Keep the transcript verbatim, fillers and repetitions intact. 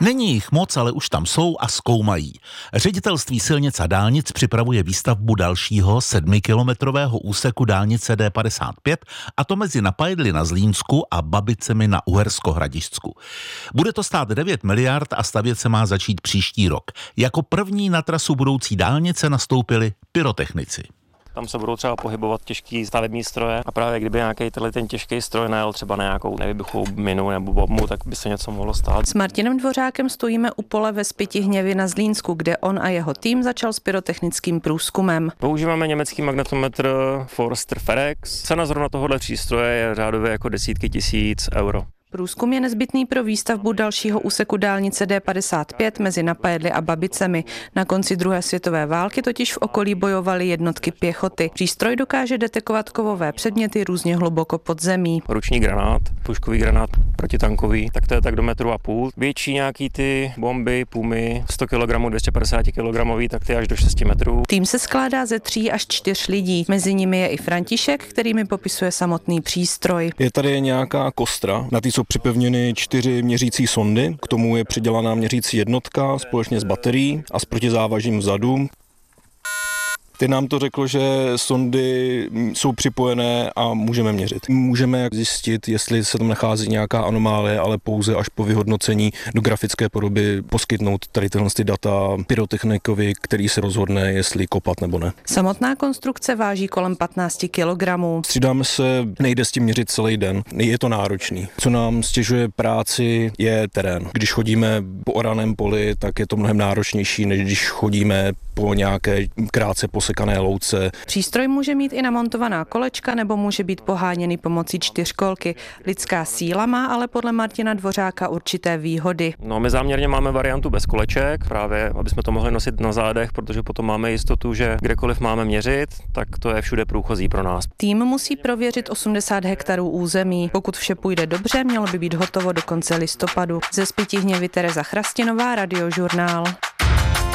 Není jich moc, ale už tam jsou a zkoumají. Ředitelství silnic a dálnic připravuje výstavbu dalšího sedmikilometrového úseku dálnice D padesát pět, a to mezi Napajedly na Zlínsku a Babicemi na Uhersko-Hradišťsku. Bude to stát devět miliard a stavět se má začít příští rok. Jako první na trasu budoucí dálnice nastoupili pyrotechnici. Tam se budou třeba pohybovat těžký stavební stroje a právě kdyby nějaký ten těžký stroj najel třeba na nějakou nevybuchou minu nebo bombu, tak by se něco mohlo stát. S Martinem Dvořákem stojíme u pole ve Spytihněvi na Zlínsku, kde on a jeho tým začal s pyrotechnickým průzkumem. Používáme německý magnetometr Forster Ferex. Cena zrovna tohohle přístroje je řádově jako desítky tisíc euro. Průzkum je nezbytný pro výstavbu dalšího úseku dálnice D padesát pět mezi Napajedly a Babicemi. Na konci druhé světové války totiž v okolí bojovaly jednotky pěchoty. Přístroj dokáže detekovat kovové předměty různě hluboko pod zemí. Ruční granát, puškový granát protitankový, tak to je tak do metru a půl. Větší nějaký ty bomby, pumy, sto kilogramů, dvě stě padesát kilogramů, tak ty až do šesti metrů. Tým se skládá ze tří až čtyř lidí. Mezi nimi je i František, který mi popisuje samotný přístroj. Je tady nějaká kostra, na té jsou připevněny čtyři měřící sondy, k tomu je přidělaná měřící jednotka společně s baterií a s protizávažím vzadu. Ty nám to řeklo, že sondy jsou připojené a můžeme měřit. Můžeme zjistit, jestli se tam nachází nějaká anomálie, ale pouze až po vyhodnocení do grafické podoby poskytnout tady tyhle data pyrotechnikovi, který se rozhodne, jestli kopat nebo ne. Samotná konstrukce váží kolem patnáct kilogramů. Střídáme se, nejde s tím měřit celý den, je to náročný. Co nám stěžuje práci, je terén. Když chodíme po oraném poli, tak je to mnohem náročnější, než když chodíme po nějaké krátce posekané louce. Přístroj může mít i namontovaná kolečka nebo může být poháněný pomocí čtyřkolky. Lidská síla má ale podle Martina Dvořáka určité výhody. No, my záměrně máme variantu bez koleček, právě aby jsme to mohli nosit na zádech, protože potom máme jistotu, že kdekoliv máme měřit, tak to je všude průchozí pro nás. Tým musí prověřit osmdesát hektarů území. Pokud vše půjde dobře, mělo by být hotovo do konce listopadu. Ze Spytihněvy Tereza Chrastinová, Radiožurnál.